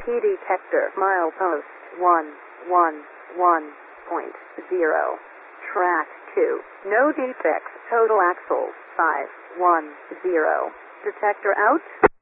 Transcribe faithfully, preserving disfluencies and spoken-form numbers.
P detector milepost one one one point zero. Track two. No defects. Total axles five one zero. Detector out.